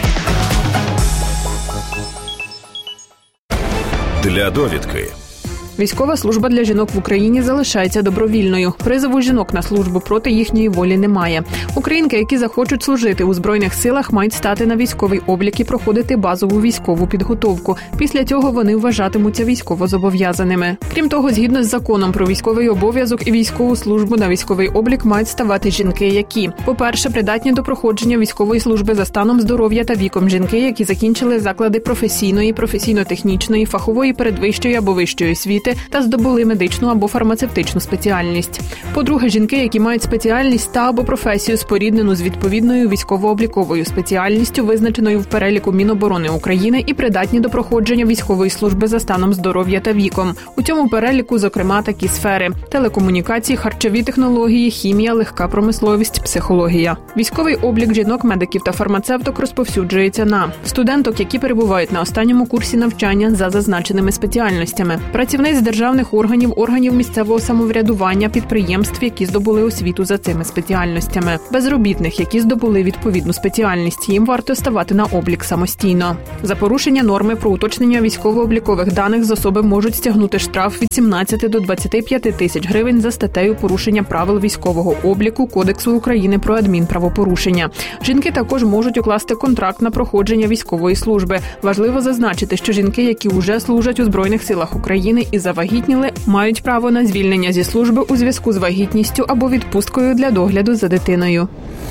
Для довідки. Військова служба для жінок в Україні залишається добровільною. Призову жінок на службу проти їхньої волі немає. Українки, які захочуть служити у Збройних силах, мають стати на військовий облік і проходити базову військову підготовку. Після цього вони вважатимуться військовозобов'язаними. Крім того, згідно з законом про військовий обов'язок і військову службу на військовий облік мають ставати жінки, які, по-перше, придатні до проходження військової служби за станом здоров'я та віком, жінки, які закінчили заклади професійної, професійно-технічної, фахової передвищої або вищої освіти та здобули медичну або фармацевтичну спеціальність. По-друге, жінки, які мають спеціальність та або професію споріднену з відповідною військово-обліковою спеціальністю, визначеною в переліку Міноборони України, і придатні до проходження військової служби за станом здоров'я та віком. У цьому переліку, зокрема, такі сфери: телекомунікації, харчові технології, хімія, легка промисловість, психологія. Військовий облік жінок, медиків та фармацевток розповсюджується на студенток, які перебувають на останньому курсі навчання за зазначеними спеціальностями, працівниць державних органів, органів місцевого самоврядування, підприємств, які здобули освіту за цими спеціальностями, безробітних, які здобули відповідну спеціальність. Їм варто ставати на облік самостійно. За порушення норми про уточнення військово-облікових даних з особи можуть стягнути штраф від сімнадцяти до двадцяти п'яти тисяч гривень за статтею порушення правил військового обліку Кодексу України про адмінправопорушення. Жінки також можуть укласти контракт на проходження військової служби. Важливо зазначити, що жінки, які вже служать у Збройних силах України і завагітніли, мають право на звільнення зі служби у зв'язку з вагітністю або відпусткою для догляду за дитиною.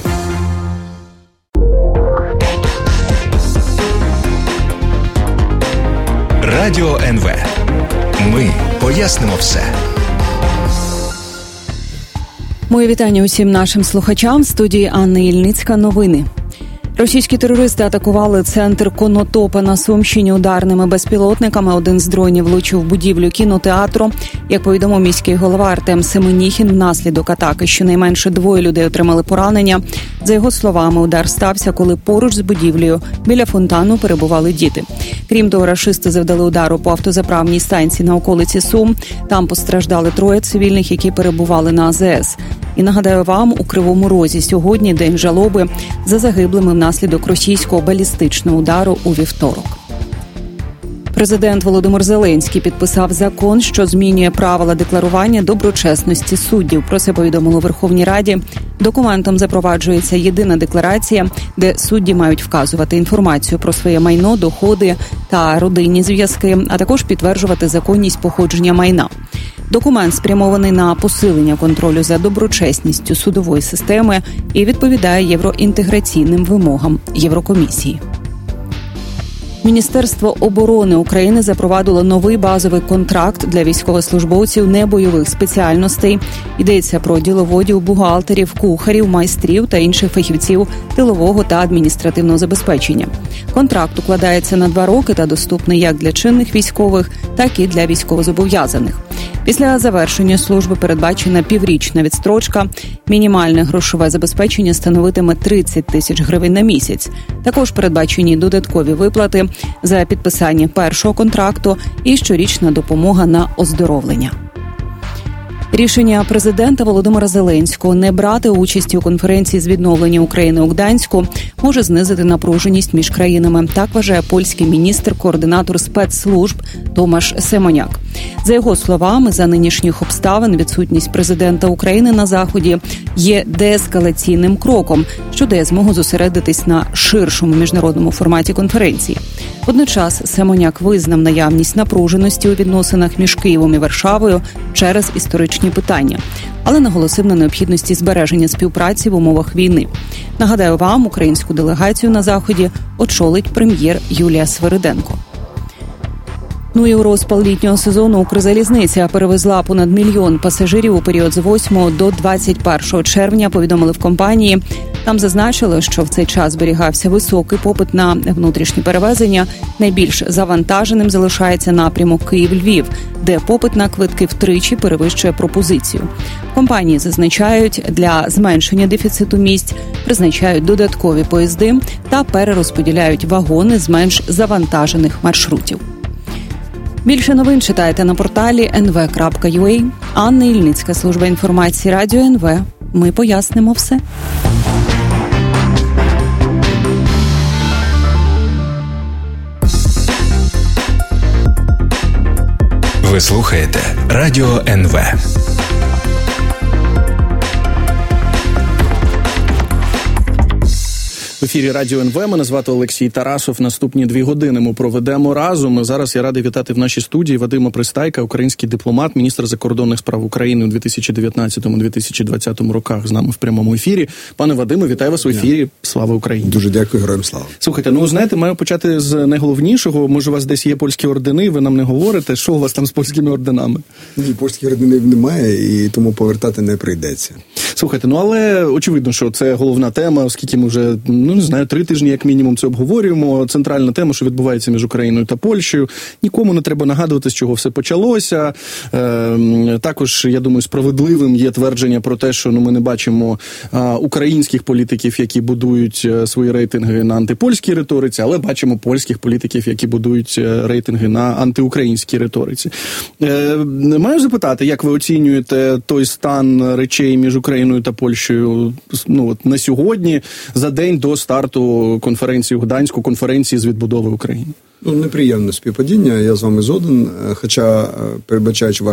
Радіо ен ве. Ми пояснимо все. Моє вітання усім нашим слухачам. В студії Анна Ільницька. Новини. Російські терористи атакували центр Конотопа на Сумщині ударними безпілотниками. Один з дронів влучив в будівлю кінотеатру. Як повідомив міський голова Артем Семеніхін, внаслідок атаки щонайменше двоє людей отримали поранення. За його словами, удар стався, коли поруч з будівлею біля фонтану перебували діти. Крім того, рашисти завдали удару по автозаправній станції на околиці Сум. Там постраждали троє цивільних, які перебували на а зе ес. І нагадаю вам, у Кривому Розі сьогодні день жалоби за загиблими внаслідок російського балістичного удару у вівторок. Президент Володимир Зеленський підписав закон, що змінює правила декларування доброчесності суддів. Про це повідомили у Верховній Раді. Документом запроваджується єдина декларація, де судді мають вказувати інформацію про своє майно, доходи та родинні зв'язки, а також підтверджувати законність походження майна. Документ спрямований на посилення контролю за доброчесністю судової системи і відповідає євроінтеграційним вимогам Єврокомісії. Міністерство оборони України запровадило новий базовий контракт для військовослужбовців небойових спеціальностей. Йдеться про діловодів, бухгалтерів, кухарів, майстрів та інших фахівців тилового та адміністративного забезпечення. Контракт укладається на два роки та доступний як для чинних військових, так і для військовозобов'язаних. Після завершення служби передбачена піврічна відстрочка. Мінімальне грошове забезпечення становитиме тридцять тисяч гривень на місяць. Також передбачені додаткові виплати за підписання першого контракту і щорічна допомога на оздоровлення. Рішення президента Володимира Зеленського не брати участі у конференції з відновлення України у Гданську може знизити напруженість між країнами. Так вважає польський міністр-координатор спецслужб Томаш Семеняк. За його словами, за нинішніх обставин відсутність президента України на Заході є деескалаційним кроком, що дає змогу зосередитись на ширшому міжнародному форматі конференції. Водночас Семеняк визнав наявність напруженості у відносинах між Києвом і Варшавою через історичні питання, але наголосив на необхідності збереження співпраці в умовах війни. Нагадаю вам, українську делегацію на Заході очолить прем'єр Юлія Свириденко. Ну і у розпал літнього сезону Укрзалізниця перевезла понад мільйон пасажирів у період з восьмого до двадцять першого червня, повідомили в компанії. Там зазначили, що в цей час зберігався високий попит на внутрішні перевезення. Найбільш завантаженим залишається напрямок Київ-Львів, де попит на квитки втричі перевищує пропозицію. Компанії зазначають, для зменшення дефіциту місць призначають додаткові поїзди та перерозподіляють вагони з менш завантажених маршрутів. Більше новин читайте на порталі ен ве крапка ю а. Анна Ільницька, служба інформації Радіо ен ве. Ми пояснимо все. Ви слухаєте Радіо ен ве. В ефірі Радіо ен ве, мене звати Олексій Тарасов. Наступні дві години ми проведемо разом. Зараз я радий вітати в нашій студії Вадима Пристайка, український дипломат, міністр закордонних справ України у дві тисячі дев'ятнадцятому - дві тисячі двадцятому роках з нами в прямому ефірі. Пане Вадиме, вітаю вас в ефірі. Слава Україні. Дуже дякую, героям слава. Слухайте, ну знаєте, маю почати з найголовнішого. Може, у вас десь є польські ордени, ви нам не говорите. Що у вас там з польськими орденами? Ні, польських орденів немає, і тому повертати не прийдеться. Слухайте, ну але очевидно, що це головна тема, оскільки ми вже, ну не знаю, три тижні як мінімум це обговорюємо. Центральна тема, що відбувається між Україною та Польщею. Нікому не треба нагадувати, з чого все почалося. Е, також, я думаю, справедливим є твердження про те, що ну, ми не бачимо а, українських політиків, які будують свої рейтинги на антипольській риториці, але бачимо польських політиків, які будують рейтинги на антиукраїнській риториці. Е, маю запитати, як ви оцінюєте той стан речей між Україною та Польщею ну, от, на сьогодні, за день до старту конференції у Гданську, конференції з відбудови України? Ну, неприємне співпадіння, я з вами згоден, хоча, передбачаючи ваше